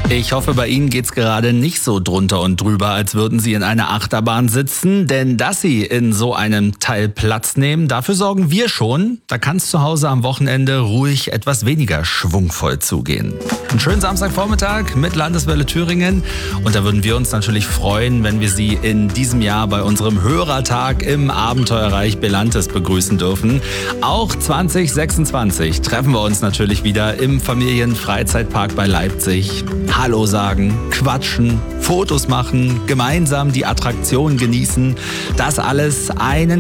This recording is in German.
Ich hoffe, bei Ihnen geht's gerade nicht so drunter und drüber, als würden Sie in einer Achterbahn sitzen. Denn dass Sie in so einem Teil Platz nehmen, dafür sorgen wir schon. Da kann es zu Hause am Wochenende ruhig etwas weniger schwungvoll zugehen. Einen schönen Samstagvormittag mit Landeswelle Thüringen. Und da würden wir uns natürlich freuen, wenn wir Sie in diesem Jahr bei unserem Hörertag im Abenteuerreich Belantes begrüßen dürfen. Auch 2026 treffen wir uns natürlich wieder im Familienfreizeitpark bei Leipzig. Hallo sagen, quatschen, Fotos machen, gemeinsam die Attraktion genießen. Das alles einen